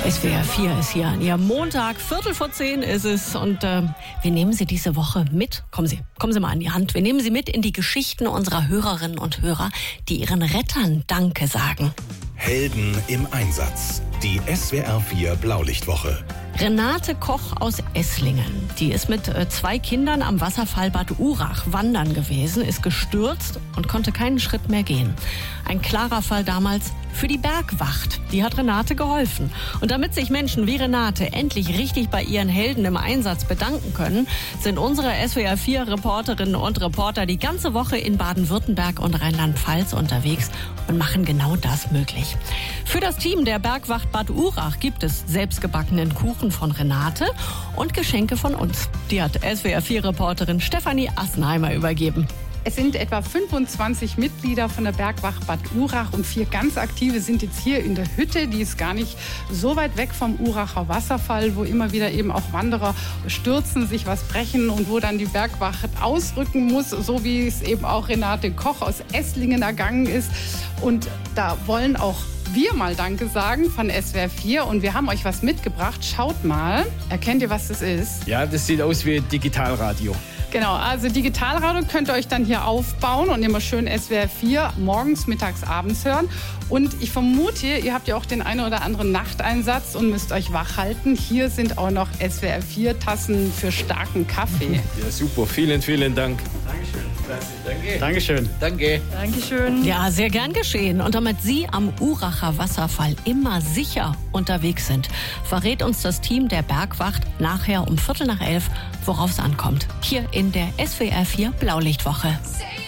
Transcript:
SWR 4 ist hier an Ihrem Montag, 9:45 ist es und wir nehmen Sie diese Woche mit. Kommen Sie mal an die Hand. Wir nehmen Sie mit in die Geschichten unserer Hörerinnen und Hörer, die ihren Rettern Danke sagen. Helden im Einsatz. Die SWR 4 Blaulichtwoche. Renate Koch aus Esslingen, die ist mit 2 Kindern am Wasserfall Bad Urach wandern gewesen, ist gestürzt und konnte keinen Schritt mehr gehen. Ein klarer Fall damals für die Bergwacht. Die hat Renate geholfen. Und damit sich Menschen wie Renate endlich richtig bei ihren Helden im Einsatz bedanken können, sind unsere SWR 4 Reporterinnen und Reporter die ganze Woche in Baden-Württemberg und Rheinland-Pfalz unterwegs und machen genau das möglich. Für das Team der Bergwacht Bad Urach gibt es selbstgebackenen Kuchen von Renate und Geschenke von uns. Die hat SWR 4 Reporterin Stefanie Assenheimer übergeben. Es sind etwa 25 Mitglieder von der Bergwacht Bad Urach und 4 ganz aktive sind jetzt hier in der Hütte. Die ist gar nicht so weit weg vom Uracher Wasserfall, wo immer wieder eben auch Wanderer stürzen, sich was brechen und wo dann die Bergwacht ausrücken muss, so wie es eben auch Renate Koch aus Esslingen ergangen ist. Und da wollen auch wir mal Danke sagen von SWR 4 und wir haben euch was mitgebracht. Schaut mal. Erkennt ihr, was das ist? Ja, das sieht aus wie Digitalradio. Genau, also Digitalradio könnt ihr euch dann hier aufbauen und immer schön SWR 4 morgens, mittags, abends hören. Und ich vermute, ihr habt ja auch den einen oder anderen Nachteinsatz und müsst euch wach halten. Hier sind auch noch SWR 4 Tassen für starken Kaffee. Ja, super. Vielen, vielen Dank. Dankeschön. Danke. Dankeschön. Danke. Dankeschön. Ja, sehr gern geschehen. Und damit Sie am Uracher Wasserfall immer sicher unterwegs sind, verrät uns das Team der Bergwacht nachher um 11:15, worauf es ankommt. Hier in der SWR 4 Blaulichtwoche.